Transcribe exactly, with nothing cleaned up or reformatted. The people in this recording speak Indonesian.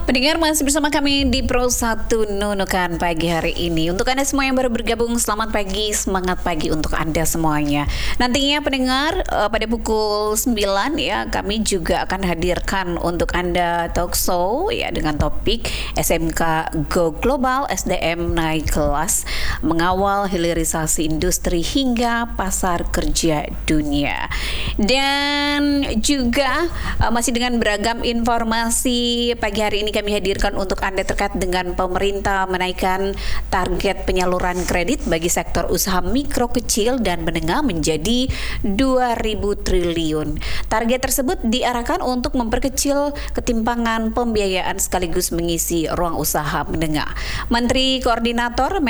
Pendengar masih bersama kami di Pro satu Nunukan pagi hari ini. Untuk Anda semua yang baru bergabung, selamat pagi, semangat pagi untuk Anda semuanya. Nantinya pendengar uh, pada pukul sembilan ya, kami juga akan hadirkan untuk Anda talk show ya dengan topik S M K Go Global, S D M naik kelas, mengawal hilirisasi industri hingga pasar kerja dunia. Dan juga uh, masih dengan beragam informasi pagi hari ini kami hadirkan untuk Anda terkait dengan pemerintah menaikkan target penyaluran kredit bagi sektor usaha mikro, kecil, dan menengah menjadi dua ribu triliun. Target tersebut diarahkan untuk memperkecil ketimpangan pembiayaan sekaligus mengisi ruang usaha menengah. Menteri Koordinator